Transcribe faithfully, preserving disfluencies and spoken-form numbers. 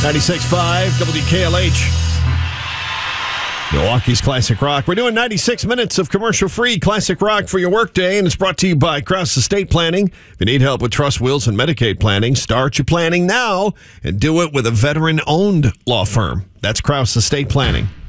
ninety-six point five W K L H. Milwaukee's Classic Rock. We're doing ninety-six minutes of commercial-free Classic Rock for your workday, and it's brought to you by Krause Estate Planning. If you need help with trust, wills, and Medicaid planning, start your planning now and do it with a veteran-owned law firm. That's Krause Estate Planning.